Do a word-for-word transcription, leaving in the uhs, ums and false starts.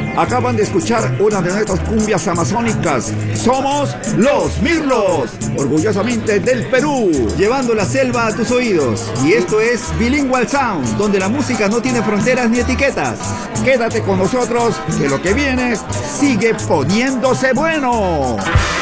Acaban de escuchar una de nuestras cumbias amazónicas. Somos Los Mirlos, orgullosamente del Perú, llevando la selva a tus oídos. Y esto es Bilingual Sound, donde la música no tiene fronteras ni etiquetas. Quédate con nosotros, que lo que viene sigue poniéndose bueno.